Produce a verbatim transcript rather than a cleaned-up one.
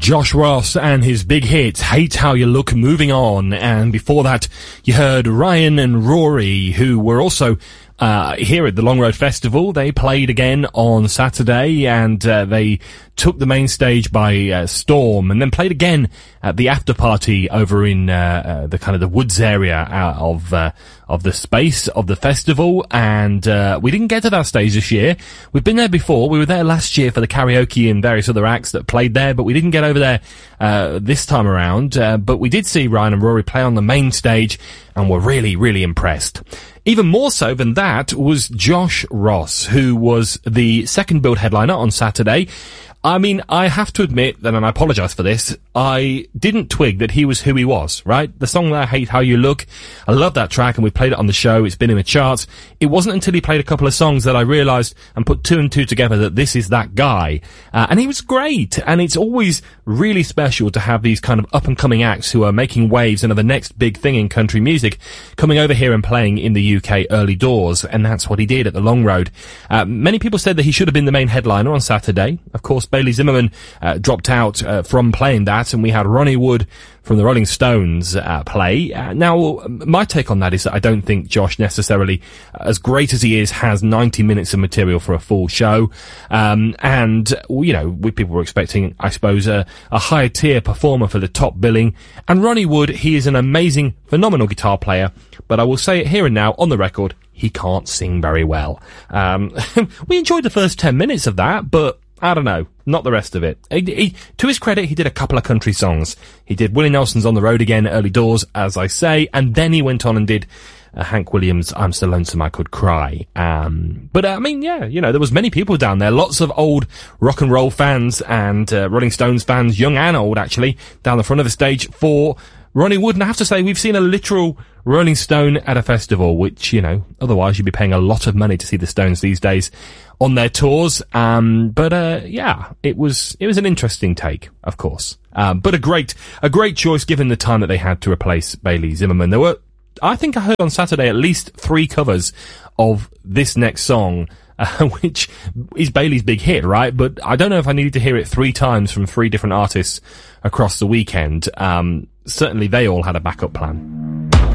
Josh Ross and his big hit, Hate How You Look, Moving On. And before that, you heard Ryan and Rory, who were also uh here at the Long Road Festival. They played again on Saturday, and uh, they took the main stage by uh, storm, and then played again at the after party over in uh, uh, the kind of the woods area out of uh, of the space of the festival. And uh, we didn't get to that stage this year. We've been there before. We were there last year for the karaoke and various other acts that played there, but we didn't get over there uh, this time around. Uh, but we did see Ryan and Rory play on the main stage, and were really, really impressed. Even more so than that was Josh Ross, who was the second billed headliner on Saturday. I mean, I have to admit that, and I apologise for this, I didn't twig that he was who he was, right? The song that I Hate How You Look, I love that track, and we played it on the show, it's been in the charts. It wasn't until he played a couple of songs that I realised and put two and two together that this is that guy. Uh, and he was great, and it's always really special to have these kind of up-and-coming acts who are making waves and are the next big thing in country music coming over here and playing in the U K early doors, and that's what he did at the Long Road. Uh, many people said that he should have been the main headliner on Saturday. Of course, Bailey Zimmerman uh, dropped out uh, from playing that, and we had Ronnie Wood from the Rolling Stones uh, play. Uh, now, my take on that is that I don't think Josh necessarily, as great as he is, has ninety minutes of material for a full show. Um, and, you know, we people were expecting, I suppose, a, a higher tier performer for the top billing. And Ronnie Wood, he is an amazing, phenomenal guitar player, but I will say it here and now on the record, he can't sing very well. Um, we enjoyed the first ten minutes of that, but I don't know, not the rest of it. He, he, to his credit, he did a couple of country songs. He did Willie Nelson's On the Road Again, early doors, as I say, and then he went on and did uh, Hank Williams' I'm So Lonesome I Could Cry. Um, but, uh, I mean, yeah, you know, there was many people down there, lots of old rock and roll fans and uh, Rolling Stones fans, young and old, actually, down the front of the stage for Ronnie Wood. And I have to say, we've seen a literal Rolling Stone at a festival, which, you know, otherwise you'd be paying a lot of money to see the Stones these days on their tours. Um, but, uh, yeah, it was, it was an interesting take, of course. Um, but a great, a great choice given the time that they had to replace Bailey Zimmerman. There were, I think I heard on Saturday at least three covers of this next song, uh, which is Bailey's big hit, right? But I don't know if I needed to hear it three times from three different artists across the weekend. Um, certainly they all had a backup plan.